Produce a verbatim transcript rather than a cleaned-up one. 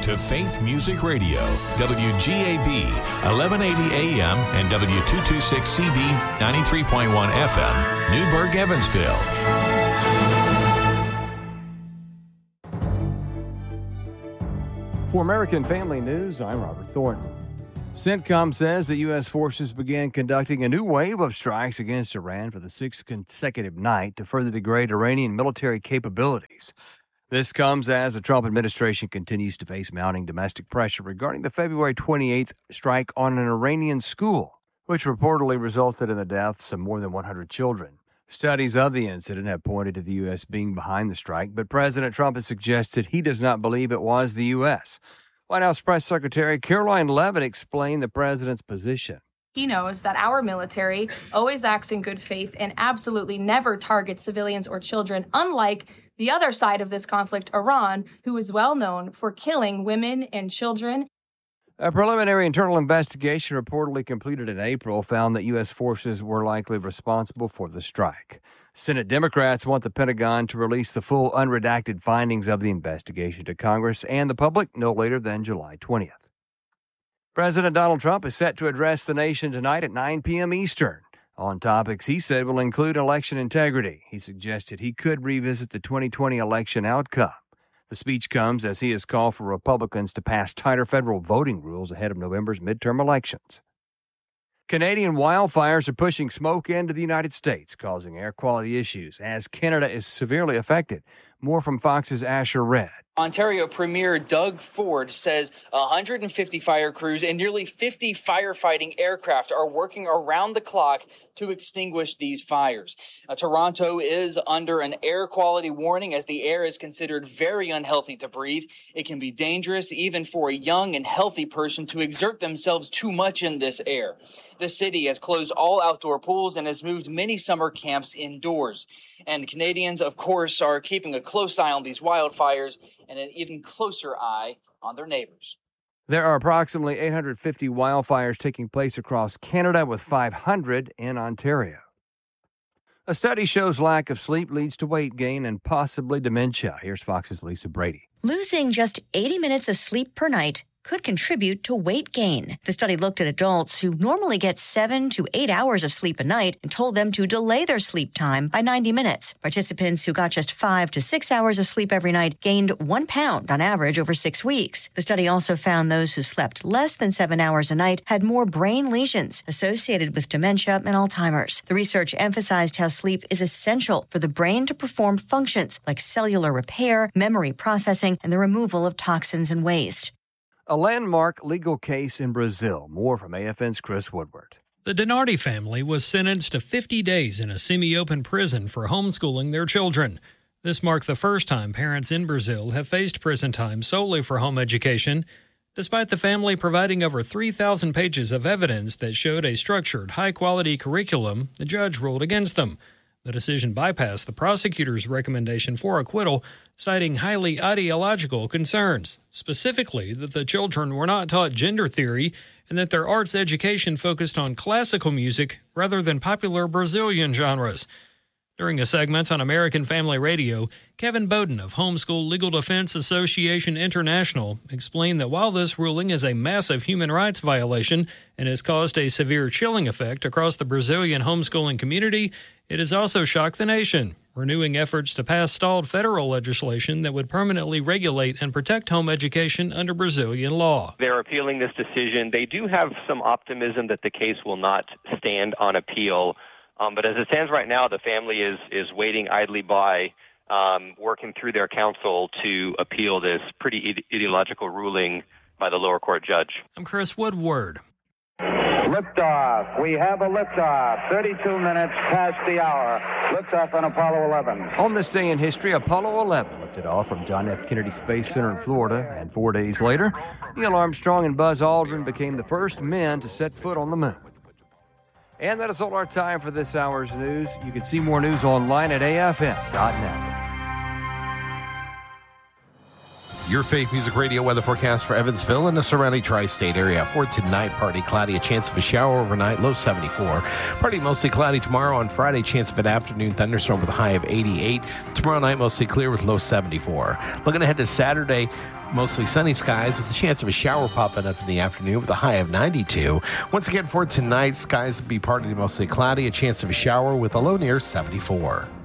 to Faith Music Radio, W G A B, eleven eighty A M and W two twenty-six C B, ninety-three point one F M, Newburgh, Evansville. For American Family News, I'm Robert Thornton. CENTCOM says that U S forces began conducting a new wave of strikes against Iran for the sixth consecutive night to further degrade Iranian military capabilities. This comes as the Trump administration continues to face mounting domestic pressure regarding the February twenty-eighth strike on an Iranian school, which reportedly resulted in the deaths of more than one hundred children. Studies of the incident have pointed to the U S being behind the strike, but President Trump has suggested he does not believe it was the U S. White House Press Secretary Caroline Leavitt explained the president's position. He knows that our military always acts in good faith and absolutely never targets civilians or children, unlike the other side of this conflict, Iran, who is well known for killing women and children. A preliminary internal investigation reportedly completed in April found that U S forces were likely responsible for the strike. Senate Democrats want the Pentagon to release the full unredacted findings of the investigation to Congress and the public no later than July twentieth. President Donald Trump is set to address the nation tonight at nine p.m. Eastern on topics he said will include election integrity. He suggested he could revisit the twenty twenty election outcome. The speech comes as he has called for Republicans to pass tighter federal voting rules ahead of November's midterm elections. Canadian wildfires are pushing smoke into the United States, causing air quality issues as Canada is severely affected. More from Fox's Asher Red. Ontario Premier Doug Ford says one hundred fifty fire crews and nearly fifty firefighting aircraft are working around the clock to extinguish these fires. Uh, Toronto is under an air quality warning as the air is considered very unhealthy to breathe. It can be dangerous even for a young and healthy person to exert themselves too much in this air. The city has closed all outdoor pools and has moved many summer camps indoors. And Canadians, of course, are keeping a close eye on these wildfires and an even closer eye on their neighbors. There are approximately eight hundred fifty wildfires taking place across Canada, with five hundred in Ontario. A study shows lack of sleep leads to weight gain and possibly dementia. Here's Fox's Lisa Brady. Losing just eighty minutes of sleep per night could contribute to weight gain. The study looked at adults who normally get seven to eight hours of sleep a night and told them to delay their sleep time by ninety minutes. Participants who got just five to six hours of sleep every night gained one pound on average over six weeks. The study also found those who slept less than seven hours a night had more brain lesions associated with dementia and Alzheimer's. The research emphasized how sleep is essential for the brain to perform functions like cellular repair, memory processing, and the removal of toxins and waste. A landmark legal case in Brazil. More from A F N's Chris Woodward. The Donardi family was sentenced to fifty days in a semi-open prison for homeschooling their children. This marked the first time parents in Brazil have faced prison time solely for home education, despite the family providing over three thousand pages of evidence that showed a structured, high-quality curriculum. The judge ruled against them. The decision bypassed the prosecutor's recommendation for acquittal, citing highly ideological concerns, specifically that the children were not taught gender theory and that their arts education focused on classical music rather than popular Brazilian genres. During a segment on American Family Radio, Kevin Bowden of Homeschool Legal Defense Association International explained that while this ruling is a massive human rights violation and has caused a severe chilling effect across the Brazilian homeschooling community, it has also shocked the nation, renewing efforts to pass stalled federal legislation that would permanently regulate and protect home education under Brazilian law. They're appealing this decision. They do have some optimism that the case will not stand on appeal. Um, but as it stands right now, the family is is waiting idly by, um, working through their counsel to appeal this pretty ide- ideological ruling by the lower court judge. I'm Chris Woodward. Liftoff. We have a liftoff. thirty-two minutes past the hour. Liftoff on Apollo eleven. On this day in history, Apollo eleven lifted off from John F. Kennedy Space Center in Florida, and four days later, Neil Armstrong and Buzz Aldrin became the first men to set foot on the moon. And that is all our time for this hour's news. You can see more news online at A F M dot net. Your Faith Music Radio weather forecast for Evansville and the surrounding tri-state area. For tonight, partly cloudy, a chance of a shower overnight, low seventy-four. Partly mostly cloudy tomorrow. On Friday, chance of an afternoon thunderstorm with a high of eighty-eight. Tomorrow night, mostly clear with low seventy-four. Looking ahead to Saturday, mostly sunny skies with a chance of a shower popping up in the afternoon with a high of ninety-two. Once again, for tonight, skies will be partly mostly cloudy, a chance of a shower with a low near seventy-four.